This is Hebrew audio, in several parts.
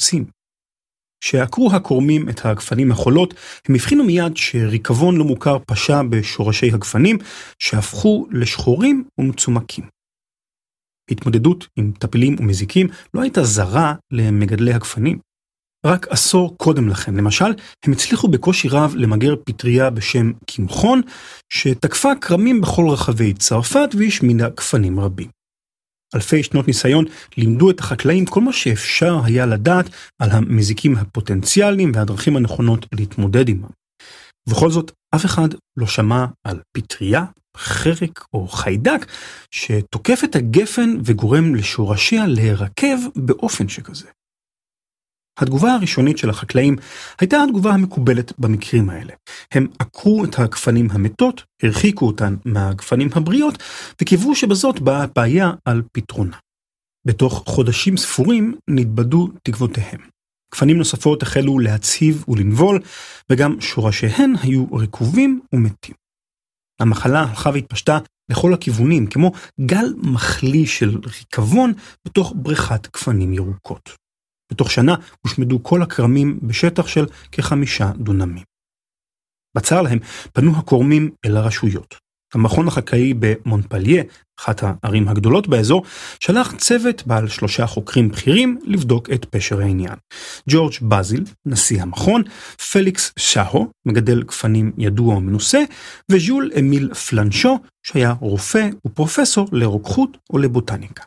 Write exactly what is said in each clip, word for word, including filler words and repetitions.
נפוצים. כשעקרו הקורמים את הגפנים החולות, הם הבחינו מיד שריקבון לא מוכר פשע בשורשי הגפנים, שהפכו לשחורים ומצומקים. התמודדות עם טפילים ומזיקים לא הייתה זרה למגדלי הגפנים. רק עשור קודם לכן, למשל, הם הצליחו בקושי רב למגר פטריה בשם קמחון, שתקפה קרמים בכל רחבי צרפת והשמידה גפנים רבים. אלפי שנות ניסיון לימדו את החקלאים כל מה שאפשר היה לדעת על המזיקים הפוטנציאליים והדרכים הנכונות להתמודד עימם. ובכל זאת, אף אחד לא שמע על פטריה, חרק או חיידק שתוקף את הגפן וגורם לשורשיה להירקב באופן שכזה. התגובה הראשונית של החקלאים הייתה התגובה המקובלת במקרים האלה. הם עקרו את הגפנים המתות, הרחיקו אותן מהגפנים הבריאות, וקיוו שבזאת באה הבעיה על פתרונה. בתוך חודשים ספורים נתבדו תקוותיהם. גפנים נוספות החלו להציב ולנבול, וגם שורשיהן היו רקובים ומתים. המחלה הלכה והתפשטה לכל הכיוונים, כמו גל מחלי של ריקבון בתוך בריכת גפנים ירוקות. בתוך שנה הושמדו כל הקרמים בשטח של כחמישה דונמים. בצר להם פנו הקורמים אל הרשויות. המכון החקלאי במונפליה, אחת הערים הגדולות באזור, שלח צוות בעל שלושה חוקרים בכירים לבדוק את פשר העניין. ג'ורג' בזיל, נשיא המכון, פליקס שהו, מגדל גפנים ידוע ומנוסה, וז'ול אמיל פלנשו, שהיה רופא ופרופסור לרוקחות ולבוטניקה.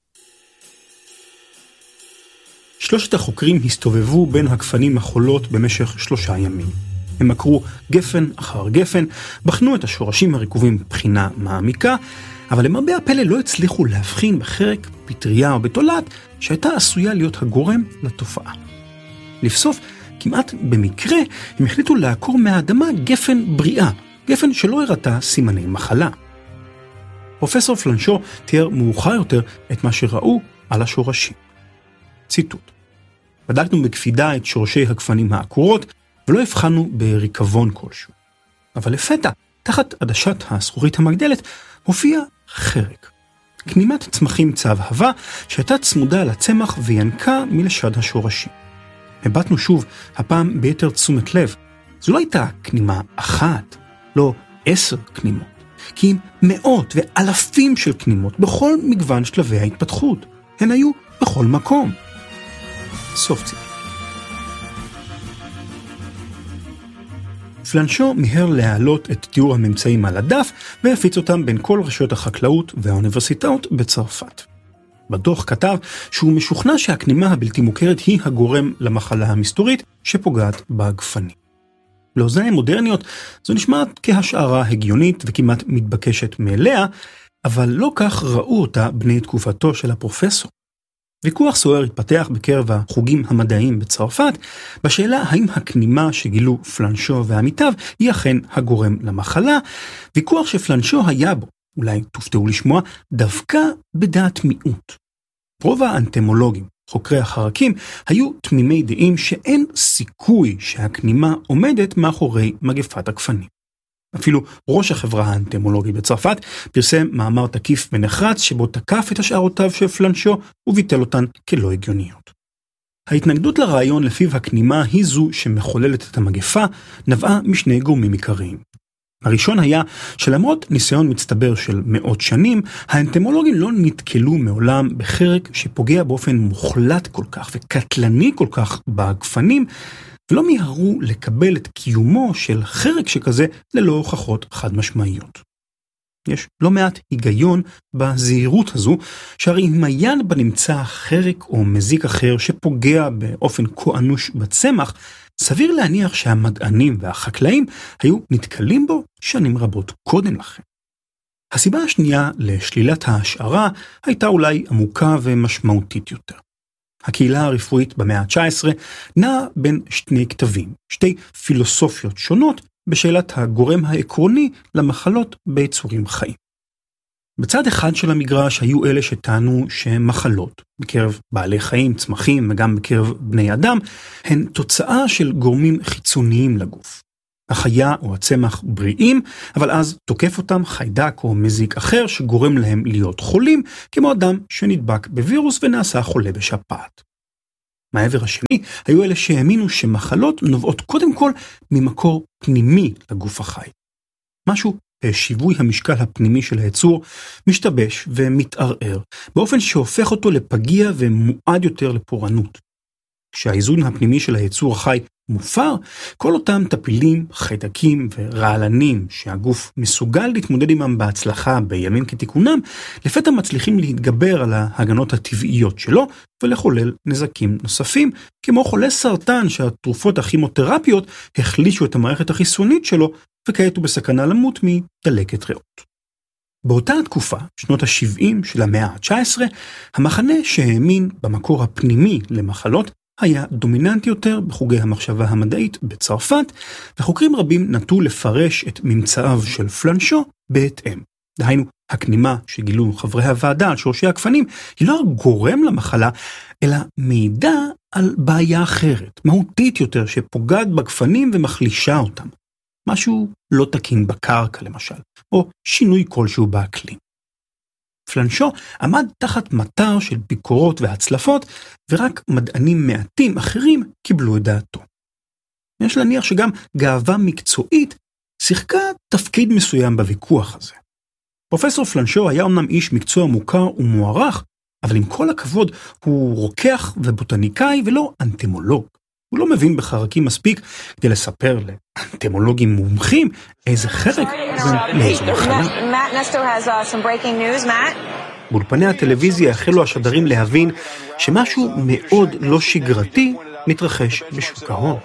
שלושת החוקרים הסתובבו בין הגפנים החולות במשך שלושה ימים. הם עקרו גפן אחר גפן, בחנו את השורשים הרקובים בבחינה מעמיקה, אבל למרבה הפלא לא הצליחו להבחין בחרק, פטריה או בתולעת שהייתה עשויה להיות הגורם לתופעה. לבסוף, כמעט במקרה, הם החליטו לעקור מהאדמה גפן בריאה, גפן שלא הראתה סימני מחלה. פרופסור פלנשו תיאר מאוחר יותר את מה שראו על השורשים. ציטוט: בדקנו בקפידה את שורשי הגפנים העקורות, ולא הבחנו בריקבון כלשהו. אבל לפתע, תחת עדשת הזכוכית המגדלת, הופיע חרק. כנימת צמחים צהבהבה שהייתה צמודה לצמח וינקה מלשד השורשים. הבטנו שוב, הפעם ביתר תשומת לב. זו לא הייתה כנימה אחת, לא עשר כנימות, כי עם מאות ואלפים של כנימות בכל מגוון שלבי ההתפתחות. הן היו בכל מקום. סוף ציטוט. פלנשו מיהר להעלות את תיאור הממצאים על הדף והפיץ אותם בין כל רשויות החקלאות והאוניברסיטאות בצרפת. בדוח כתב שהוא משוכנע שהכנימה הבלתי מוכרת היא הגורם למחלה המסתורית שפוגעת בגפנים. לאוזניים מודרניות זו נשמעת כהשערה הגיונית וכמעט מתבקשת מאליה, אבל לא כך ראו אותה בני תקופתו של הפרופסור. ויכוח סוער התפתח בקרב החוגים המדעיים בצרפת, בשאלה האם הכנימה שגילו פלנשו ועמיתיו היא אכן הגורם למחלה, ויכוח שפלנשו היה בו, אולי תופתעו לשמוע, דווקא בדעת מיעוט. רוב האנטמולוגים, חוקרי החרקים, היו תמימי דעים שאין סיכוי שהכנימה עומדת מאחורי מגפת הגפנים. אפילו ראש החברה האנטמולוגית בצרפת פרסם מאמר תקיף ונחרץ שבו תקף את השערותיו של פלנשו וביטל אותן כלא הגיוניות. ההתנגדות לרעיון לפיו הכנימה היא זו שמחוללת את המגפה נבעה משני גורמים עיקריים. הראשון היה שלמרות ניסיון מצטבר של מאות שנים, האנטמולוגים לא נתקלו מעולם בחרק שפוגע באופן מוחלט כל כך וקטלני כל כך בגפנים, ולא מיהרו לקבל את קיומו של חרק שכזה ללא הוכחות חד משמעיות. יש לא מעט היגיון בזהירות הזו, שהרי אם היה בנמצא חרק או מזיק אחר שפוגע באופן כה אנוש בצמח, סביר להניח שהמדענים והחקלאים היו נתקלים בו שנים רבות קודם לכן. הסיבה השנייה לשלילת ההשערה הייתה אולי עמוקה ומשמעותית יותר. הקהילה הרפואית במאה ה-תשע עשרה נעה בין שני כתבים, שתי פילוסופיות שונות בשאלת הגורם העקרוני למחלות ביצורים חיים. בצד אחד של המגרש היו אלה שטענו שמחלות, בקרב בעלי חיים, צמחים וגם בקרב בני אדם, הן תוצאה של גורמים חיצוניים לגוף. החיה או הצמח בריאים, אבל אז תוקף אותם חיידק או מזיק אחר שגורם להם להיות חולים, כמו אדם שנדבק בווירוס ונעשה חולה בשפעת. מהעבר השני היו אלה שהאמינו שמחלות נובעות קודם כל ממקור פנימי לגוף החי. משהו בשיווי המשקל הפנימי של היצור משתבש ומתערער, באופן שהופך אותו לפגיע ומועד יותר לפורענות. כשהאיזון הפנימי של היצור החי מופר, כל אותם טפילים, חיידקים ורעלנים שהגוף מסוגל להתמודד עמם בהצלחה בימים כתיקונם, לפתע מצליחים להתגבר על ההגנות הטבעיות שלו ולחולל נזקים נוספים, כמו חולה סרטן שהתרופות הכימותרפיות החלישו את המערכת החיסונית שלו וכעת הוא בסכנה למות מדלקת ריאות. באותה התקופה, שנות ה-שבעים של המאה ה-תשע עשרה, המחנה שהאמין במקור הפנימי למחלות היה דומיננטי יותר בחוגי המחשבה המדעית בצרפת, וחוקרים רבים נטו לפרש את ממצאיו של פלנשו בהתאם. דהיינו, הכנימה שגילו חברי הוועדה על שורשי הכפנים היא לא גורם למחלה, אלא מידע על בעיה אחרת, מהותית יותר, שפוגעת בכפנים ומחלישה אותם. משהו לא תקין בקרקע למשל, או שינוי כלשהו באקלים. פלנשו עמד תחת מטר של ביקורות והצלפות, ורק מדענים מעטים אחרים קיבלו את דעתו. יש להניח שגם גאווה מקצועית שיחקה תפקיד מסוים בוויכוח הזה. פרופסור פלנשו היה אמנם איש מקצוע מוכר ומוערך, אבל עם כל הכבוד הוא רוקח ובוטניקאי ולא אנטמולוג. הוא לא מבין בחרקים מספיק כדי לספר לאנטמולוגים מומחים איזה חרק ולאיזו מחלה. באולפני הטלוויזיה החלו השדרים להבין שמשהו מאוד לא שגרתי מתרחש בשוק ההון.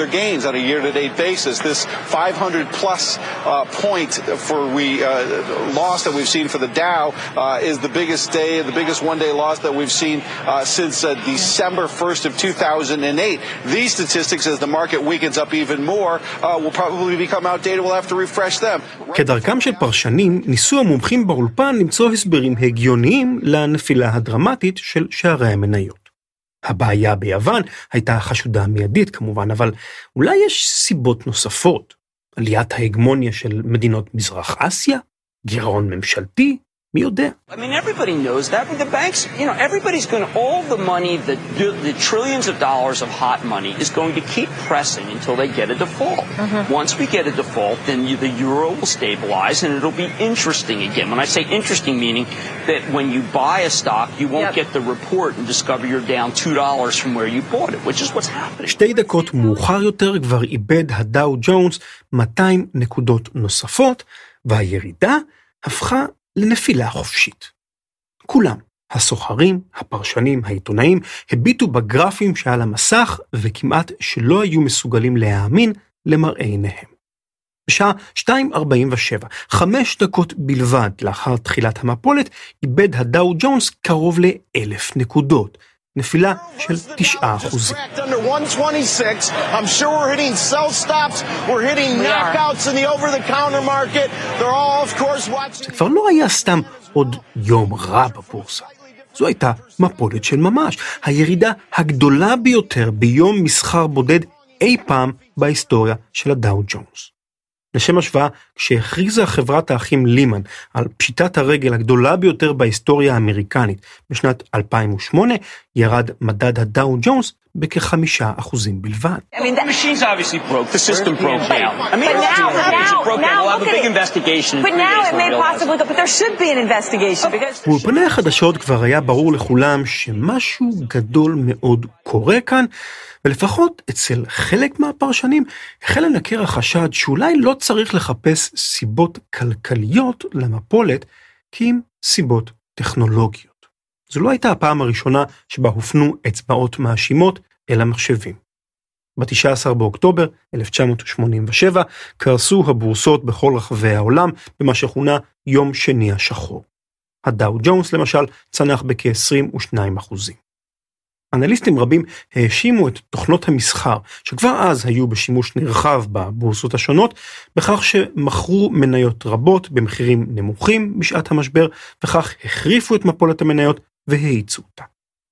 This five hundred plus uh, point for we uh, loss that we've seen for the Dow uh, is the biggest day, the biggest one-day loss that we've seen uh, since uh, December first of two thousand eight. These statistics, as the market weakens up even more, uh, will probably become outdated. We'll have to refresh them. כדרכם של פרשנים, ניסו המומחים באולפן למצוא הסברים הגיוניים לנפילה הדרמטית של שערי המניות. הבעיה ביוון הייתה חשודה מיידית כמובן, אבל אולי יש סיבות נוספות. עליית ההגמוניה של מדינות מזרח אסיה, גירעון ממשלתי, מי יודע? I mean, everybody knows that. The banks, you know, everybody's going to, all the money, the, the trillions of dollars of hot money is going to keep pressing until they get a default. Mm-hmm. Once we get a default, then you, the euro will stabilize and it'll be interesting again. When I say interesting, meaning that when you buy a stock, you won't yep. get the report and discover you're down two dollars from where you bought it, which is what's happening. שתי דקות מאוחר יותר כבר איבד הדאו ג'ונס מאתיים נקודות נוספות, והירידה הפכה לנפילה חופשית. כולם, הסוחרים, הפרשנים, העיתונאים, הביטו בגרפים שעל המסך וכמעט שלא היו מסוגלים להאמין למראה עיניהם. בשעה שתיים ארבעים ושבע, חמש דקות בלבד לאחר תחילת המפולת, איבד הדאו ג'ונס קרוב לאלף נקודות. נפילה של תשעה אחוזים. I'm sure we're hitting sell stops, we're hitting knockouts in the over-the-counter market. They're all, of course, watching. זה כבר לא היה סתם עוד יום רע בבורסה. זו הייתה מפולת של ממש. הירידה הגדולה ביותר ביום מסחר בודד אי פעם בהיסטוריה של הדאו ג'ונס. לשם השוואה, כשהכריזה חברת האחים לימן על פשיטת הרגל הגדולה ביותר בהיסטוריה האמריקנית בשנת אלפיים ושמונה, ירד מדד הדאו ג'ונס בכחמישה אחוזים בלבד. I mean, the machines obviously broke, the system broke down. I mean, but now, now, broke now, we'll have a big investigation. But now it may possibly go, but there should be an investigation because... באולפני החדשות כבר היה ברור לכולם שמשהו גדול מאוד קורה כאן, ולפחות אצל חלק מהפרשנים החל לנקר החשד שאולי לא צריך לחפש סיבות כלכליות למפולת, כי אם סיבות טכנולוגיות. זו לא הייתה הפעם הראשונה שבה הופנו אצבעות מאשימות אל המחשבים. ב-תשעה עשר באוקטובר אלף תשע מאות שמונים ושבע קרסו הבורסות בכל רחבי העולם במה שכונה יום שני השחור. הדאו ג'ונס למשל צנח בכ-עשרים ושניים אחוזים. אנליסטים רבים האשימו את תוכנות המסחר, שכבר אז היו בשימוש נרחב בבורסות השונות, בכך שמכרו מניות רבות במחירים נמוכים בשעת המשבר, וכך החריפו את מפולת המניות והאיצו אותה.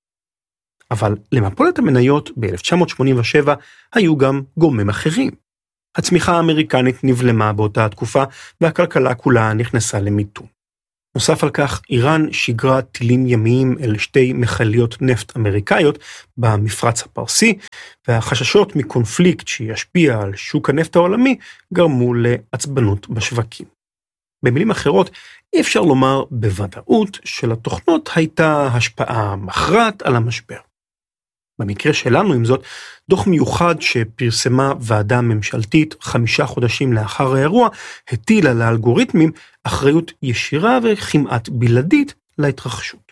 אבל למפולת המניות ב-אלף תשע מאות שמונים ושבע היו גם גורמים אחרים. הצמיחה האמריקנית נבלמה באותה התקופה, והכלכלה כולה נכנסה למיתון. נוסף על כך, איראן שיגרה טילים ימיים אל שתי מכליות נפט אמריקאיות במפרץ הפרסי, והחששות מקונפליקט שישפיע על שוק הנפט העולמי גרמו לעצבנות בשווקים. במילים אחרות, אי אפשר לומר בוודאות שלתוכנות הייתה השפעה מכרעת על המשבר. במקרה שלנו, עם זאת, דוח מיוחד שפרסמה ועדה ממשלתית חמישה חודשים לאחר האירוע, הטיל על האלגוריתמים אחריות ישירה וכמעט בלעדית להתרחשות.